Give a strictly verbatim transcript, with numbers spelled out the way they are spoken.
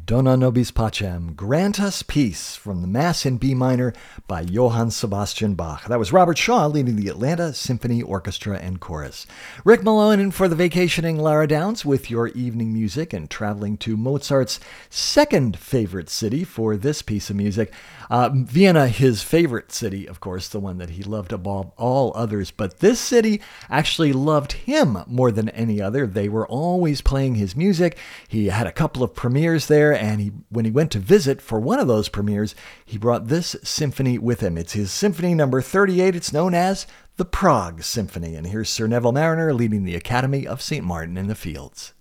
Dona nobis pacem, grant us peace, from the Mass in B minor by Johann Sebastian Bach. That was Robert Shaw leading the Atlanta Symphony Orchestra and Chorus. Rick Malone in for the vacationing Lara Downs with your evening music and traveling to Mozart's second favorite city for this piece of music. Uh, Vienna, his favorite city, of course, the one that he loved above all others. But this city actually loved him more than any other. They were always playing his music. He had a couple of premieres there, and he, when he went to visit for one of those premieres, he brought this symphony with him. It's his symphony number thirty-eight. It's known as the Prague Symphony. And here's Sir Neville Marriner leading the Academy of Saint Martin in the Fields.